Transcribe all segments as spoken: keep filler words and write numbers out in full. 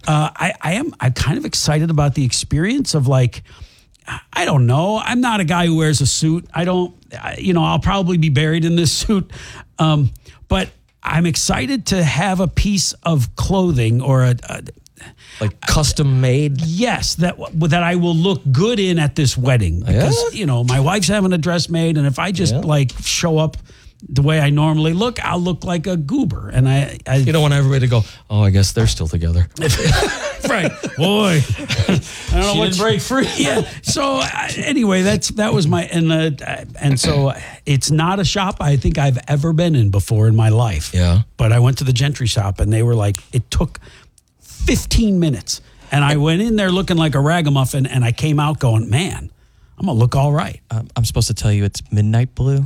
uh, I, I am I'm kind of excited about the experience of like, I don't know. I'm not a guy who wears a suit. I don't, you know, I'll probably be buried in this suit. Um, but I'm excited to have a piece of clothing or a, a like custom made. Yes, that that I will look good in at this wedding because yeah. you know my wife's having a dress made, and if I just yeah. like show up the way I normally look, I'll look like a goober. And I, I you don't want everybody to go, oh, I guess they're still together. Right, boy. I don't know what break free. Yeah. So uh, anyway, that's that was my and uh, and so it's not a shop I think I've ever been in before in my life. Yeah. But I went to the Gentry shop, and they were like, it took fifteen minutes, and I went in there looking like a ragamuffin, and I came out going, man, I'm gonna look all right. Um, I'm supposed to tell you it's midnight blue.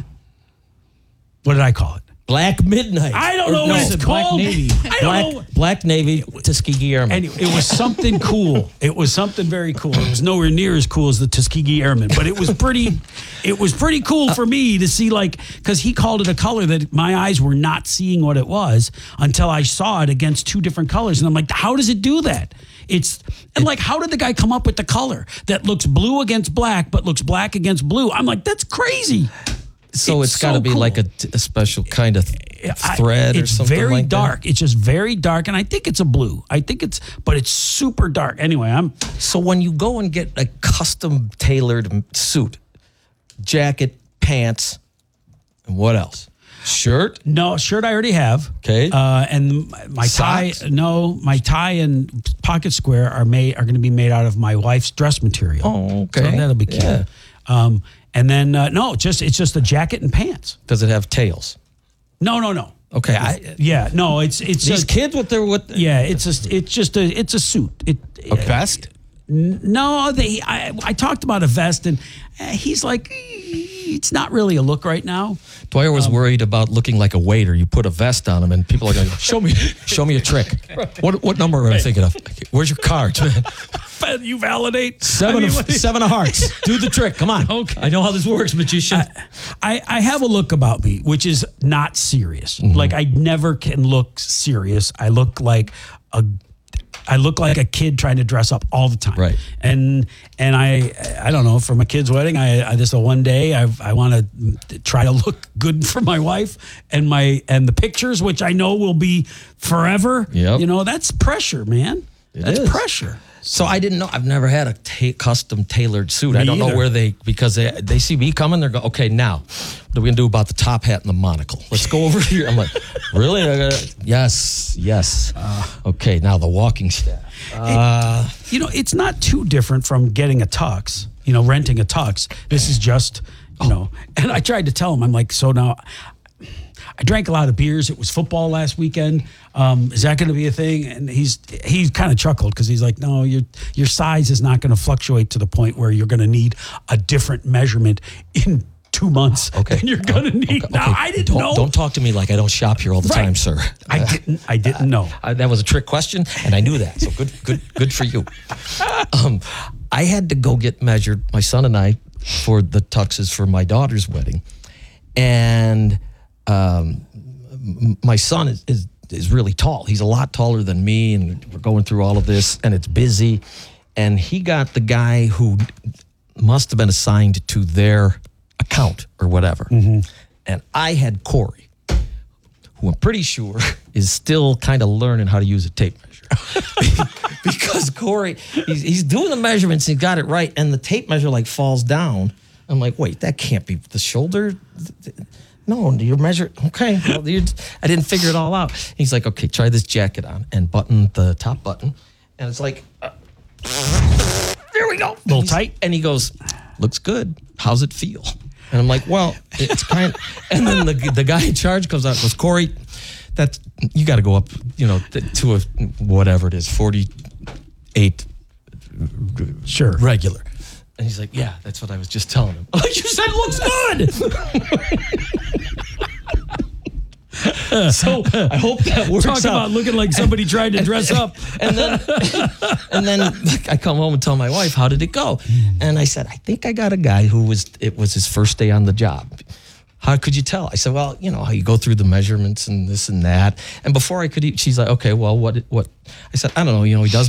What did I call it? Black Midnight. I don't Or know no, what it's Black called. Navy. I don't Black, know. Black Navy Tuskegee Airmen. Anyway, it was something cool. It was something very cool. It was nowhere near as cool as the Tuskegee Airmen, but it was pretty. It was pretty cool for me to see, like, because he called it a color that my eyes were not seeing what it was until I saw it against two different colors, and I'm like, how does it do that? It's and like, how did the guy come up with the color that looks blue against black but looks black against blue? I'm like, that's crazy. So it's it's got to so be cool. like a, a special kind of I- thread or it's something very like dark. It's just very dark, and I think it's a blue. I think it's, but it's super dark. Anyway, I'm that. So when you go and get a custom tailored suit, jacket, pants, and what else? Shirt? no shirt. I already have. Okay. Uh, and my, my tie. Socks? No, my tie and pocket square are made are going to be made out of my wife's dress material. Oh, okay. So that'll be cute. Yeah. Um, and then uh, no, just it's just a jacket and pants. Does it have tails? No, no, no. Okay. I, Yeah, no. It's it's these a, kids with their with Yeah, it's a it's just a it's a suit. It a vest. No, they. I, I talked about a vest, and uh, he's like, it's not really a look right now. Dwyer was um, worried about looking like a waiter. You put a vest on him, and people are going to show me, show me a trick. What what number am I thinking of? Where's your card? You validate seven I mean, of seven of hearts. Do the trick. Come on. Okay. I know how this works, magician. I, I, I have a look about me, which is not serious. Mm-hmm. Like I never can look serious. I look like a. I look like a kid trying to dress up all the time. Right. And and I I don't know, for my kid's wedding, I, I just a one day I I want to try to look good for my wife and my and the pictures, which I know will be forever. Yep. You know, that's pressure, man. It that's is. pressure. So I didn't know. I've never had a ta- custom tailored suit. Me I don't know either. where they, because they they see me coming. They're going, okay, now what are we gonna do about the top hat and the monocle? Let's go over here. I'm like, really? I gotta, yes, yes. Uh, okay, now the walking staff. Uh, You know, it's not too different from getting a tux, you know, renting a tux. This is just, you know, and I tried to tell him, I'm like, so now I drank a lot of beers. It was football last weekend. Um, is that going to be a thing? And he's he's kind of chuckled because he's like, no, your your size is not going to fluctuate to the point where you're going to need a different measurement in two months. Okay. And you're going to need. okay, Now, okay. I didn't don't, know. Don't talk to me like I don't shop here all the Right. time, sir. I didn't. I didn't know. I, that was a trick question, and I knew that. So good, good, good for you. Um, I had to go get measured, my son and I, for the tuxes for my daughter's wedding, and um, m- my son is, is is really tall. He's a lot taller than me, and we're going through all of this, and it's busy. And he got the guy who must have been assigned to their account or whatever. Mm-hmm. And I had Corey, who I'm pretty sure is still kind of learning how to use a tape measure. Because Corey, he's, he's doing the measurements, and he got it right, and the tape measure like falls down. I'm like, wait, that can't be the shoulder. No, you're measuring. Okay, well, you, I didn't figure it all out. He's like, okay, try this jacket on and button the top button, and it's like, uh, there we go, A little tight. And he goes, looks good. How's it feel? And I'm like, well, it's kind of, and then the the guy in charge comes out and goes, Corey, that's, you got to go up, you know, to a, whatever it is, forty-eight Sure. regular. And he's like, yeah, that's what I was just telling him. You said it looks good. So I hope that works Talk out. about looking like somebody tried to dress up. And then, and then I come home and tell my wife, how did it go? And I said, I think I got a guy who was, it was his first day on the job. How could you tell? I said, well, you know, how you go through the measurements and this and that. And before I could eat, she's like, okay, well, what, what? I said, I don't know, you know, he does